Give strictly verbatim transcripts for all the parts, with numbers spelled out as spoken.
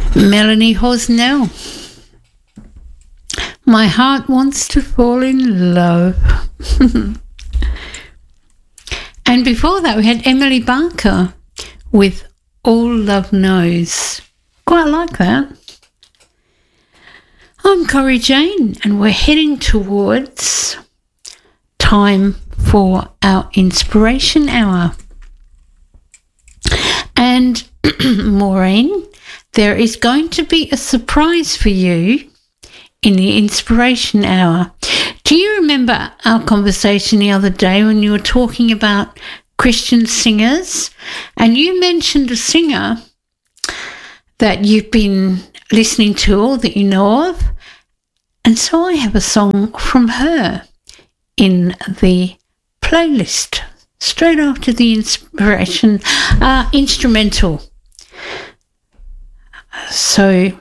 Melanie Hosnell. My heart wants to fall in love. And before that we had Emily Barker with All Love Knows. Quite like that. I'm Corrie Jane and we're heading towards time for our Inspiration Hour. And Maureen, there is going to be a surprise for you in the Inspiration Hour. Do you remember our conversation the other day when you were talking about Christian singers? And you mentioned a singer that you've been listening to or that you know of. And so I have a song from her in the playlist straight after the Inspiration uh, instrumental. So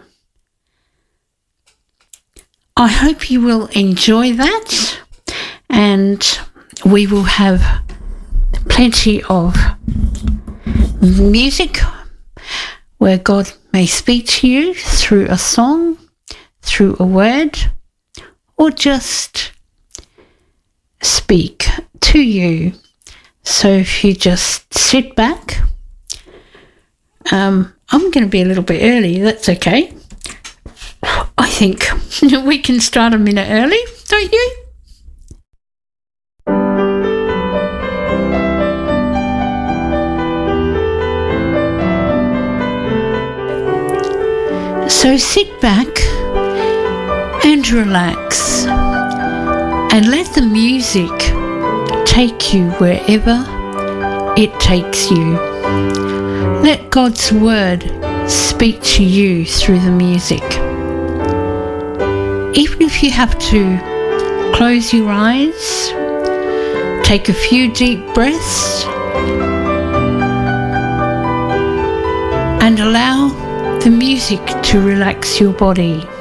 I hope you will enjoy that, and we will have plenty of music where God may speak to you through a song, through a word, or just speak to you. So if you just sit back, um, I'm going to be a little bit early, that's okay. I think we can start a minute early, don't you? So sit back and relax and let the music take you wherever it takes you. Let God's word speak to you through the music. Even if you have to close your eyes, take a few deep breaths, and allow the music to relax your body.